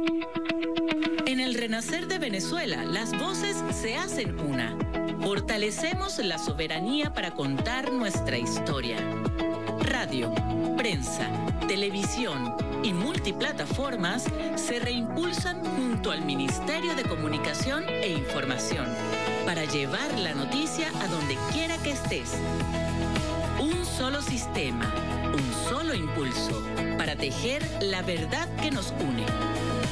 En el renacer de Venezuela, las voces se hacen una. Fortalecemos la soberanía para contar nuestra historia. Radio, prensa, televisión y multiplataformas se reimpulsan junto al Ministerio de Comunicación e Información para llevar la noticia a donde quiera que estés. Un solo sistema, un solo impulso para tejer la verdad que nos une.